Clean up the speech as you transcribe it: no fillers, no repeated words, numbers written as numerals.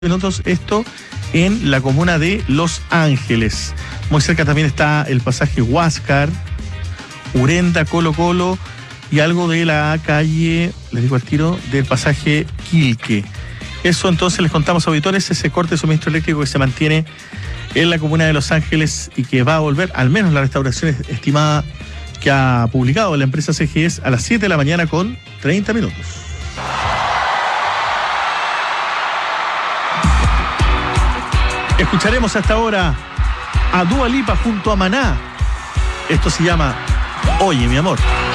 minutos, esto en la comuna de Los Ángeles. Muy cerca también está el pasaje Huáscar, Urenda, Colo Colo y algo de la calle, les digo al tiro, del pasaje Quilque. Eso entonces les contamos, auditores, ese corte de suministro eléctrico que se mantiene en la comuna de Los Ángeles y que va a volver, al menos la restauración estimada que ha publicado la empresa CGS, a las 7 de la mañana con 30 minutos. Escucharemos hasta ahora a Dua Lipa junto a Maná. Esto se llama Oye, mi amor.